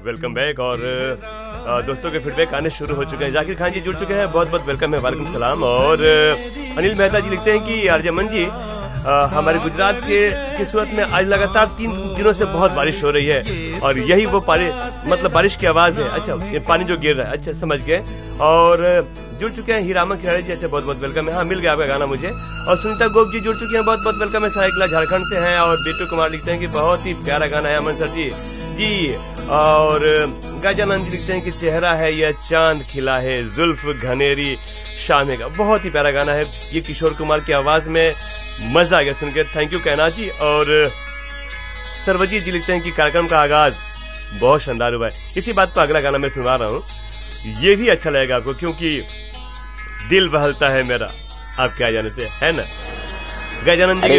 Welcome back. और दोस्तों के फीडबैक आने शुरू हो चुके हैं। जाकिर खान जी जुड़ चुके हैं, बहुत बहुत वेलकम है, वालेकुम सलाम। और अनिल मेहता जी लिखते हैं कि आरजे अमन जी, हमारे गुजरात की सूरत में आज लगातार 3 दिनों से बहुत बारिश हो रही है और यही वो मतलब बारिश की आवाज है। अच्छा, ये पानी जो गिर रहा है, अच्छा समझ गए। और जुड़ चुके हैं हीरामा खिलाड़ी जी, अच्छा बहुत बहुत वेलकम है। हाँ, मिल गया आपका गाना मुझे। और सुनीता गोप जी जुड़ चुकी हैं, बहुत बहुत वेलकम है, सरायकला झारखंड से हैं। और बिट्टू कुमार लिखते हैं कि बहुत ही प्यारा गाना है अमन सर जी जी। और गजानंद जी लिखते हैं कि चेहरा है यह चांद खिला है, जुल्फ घनेरी शाम का, बहुत ही प्यारा गाना है ये, किशोर कुमार की आवाज में, मजा आ गया सुन के, थैंक यू कहना जी। और सरवजीत जी लिखते हैं कि कार्यक्रम का आगाज बहुत शानदार हुआ है। इसी बात पर अगला गाना मैं सुना रहा हूँ, ये भी अच्छा लगेगा आपको, क्योंकि दिल बहलता है मेरा आप क्या जाने से, है ना। गजानंद जी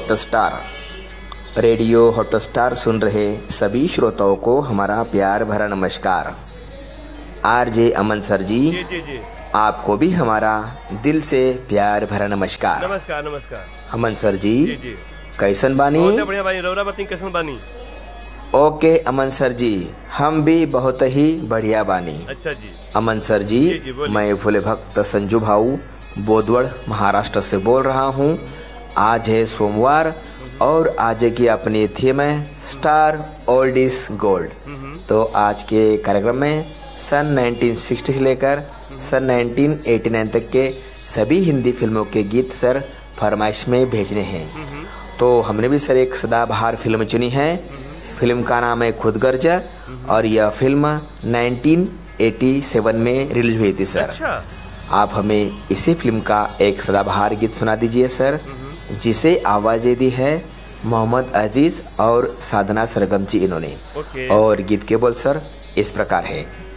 रेडियो हॉटस्टार सुन रहे सभी श्रोताओं को हमारा प्यार भरा नमस्कार। आरजे अमन सर जी, जी आपको भी हमारा दिल से प्यार भरा नमस्कार। नमस्कार नमस्कार अमन सर जी, जी कैसन बानी? बहुत बढ़िया बानी, रौरा बती कैसन बानी? ओके अमन सर जी, हम भी बहुत ही बढ़िया बानी। अच्छा जी अमन सर जी, मैं फुले भक्त संजू भाऊ बोदवड़ महाराष्ट्र से बोल रहा हूँ। आज है सोमवार और आज की अपनी थीम है स्टार ओल्ड इज गोल्ड। तो आज के कार्यक्रम में सन 1960 से लेकर सन 1989 तक के सभी हिंदी फिल्मों के गीत सर फरमाइश में भेजने हैं। तो हमने भी सर एक सदाबहार फिल्म चुनी है। फिल्म का नाम है खुदगर्ज और यह फिल्म 1987 में रिलीज हुई थी सर। अच्छा। आप हमें इसी फिल्म का एक सदाबहार गीत सुना दीजिए सर, जिसे आवाजें दी है मोहम्मद अजीज और साधना सरगम जी इन्होंने। और गीत के बोल सर इस प्रकार है।